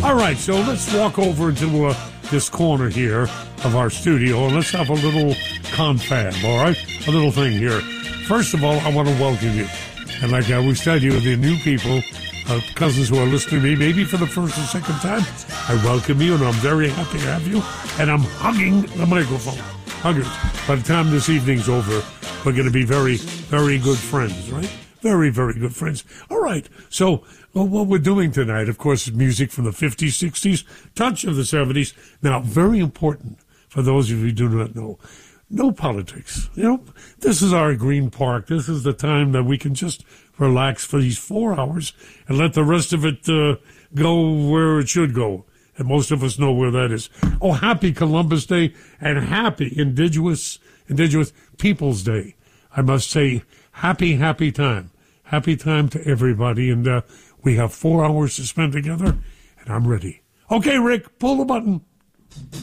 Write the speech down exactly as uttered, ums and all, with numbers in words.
All right, so let's walk over into uh, this corner here of our studio, and let's have a little confab, all right? A little thing here. First of all, I want to welcome you. And like I always tell you, the new people, uh, cousins who are listening to me, maybe for the first or second time, I welcome you, and I'm very happy to have you. And I'm hugging the microphone. Huggers. By the time this evening's over, we're going to be very, very good friends, right? Very, very good friends. All right. So well, what we're doing tonight, of course, is music from the fifties, sixties, touch of the seventies. Now, very important for those of you who do not know, no politics. You know, this is our Green Park. This is the time that we can just relax for these four hours and let the rest of it uh, go where it should go. And most of us know where that is. Oh, happy Columbus Day and happy Indigenous, Indigenous Peoples Day. I must say, happy, happy time. Happy time to everybody. And uh, we have four hours to spend together, and I'm ready. Okay, Rick, pull the button.